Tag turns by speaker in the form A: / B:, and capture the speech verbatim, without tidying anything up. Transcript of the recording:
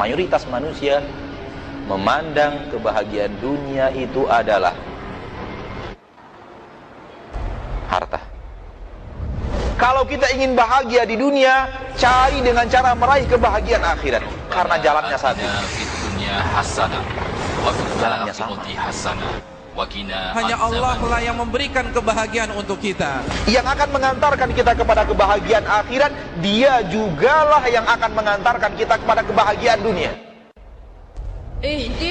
A: mayoritas manusia memandang kebahagiaan dunia itu adalah harta. Kalau kita ingin bahagia di dunia, cari dengan cara meraih kebahagiaan akhirat, karena jalannya satu. Jalannya sama.
B: Hanya Allah lah yang memberikan kebahagiaan untuk kita.
A: Yang akan mengantarkan kita kepada kebahagiaan akhirat, Dia jugalah yang akan mengantarkan kita kepada kebahagiaan dunia.